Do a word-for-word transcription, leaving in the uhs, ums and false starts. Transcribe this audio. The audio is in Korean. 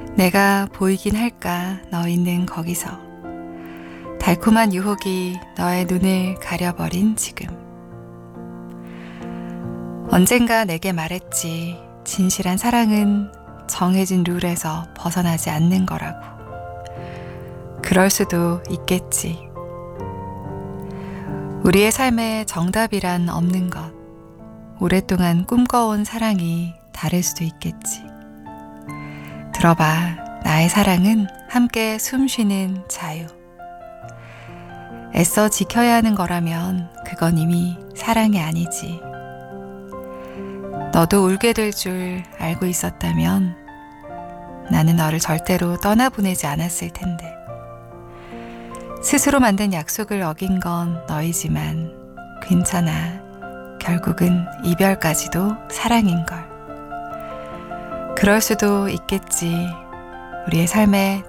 내가 보이긴 할까 너 있는 거기서. 달콤한 유혹이 너의 눈을 가려버린 지금. 언젠가 내게 말했지. 진실한 사랑은 정해진 룰에서 벗어나지 않는 거라고. 그럴 수도 있겠지. 우리의 삶에 정답이란 없는 것. 오랫동안 꿈꿔온 사랑이 다를 수도 있겠지. 들어봐, 나의 사랑은 함께 숨쉬는 자유. 애써 지켜야 하는 거라면 그건 이미 사랑이 아니지. 너도 울게 될 줄 알고 있었다면 나는 너를 절대로 떠나보내지 않았을 텐데. 스스로 만든 약속을 어긴 건 너이지만 괜찮아. 결국은 이별까지도 사랑인걸. 그럴 수도 있겠지. 우리의 삶에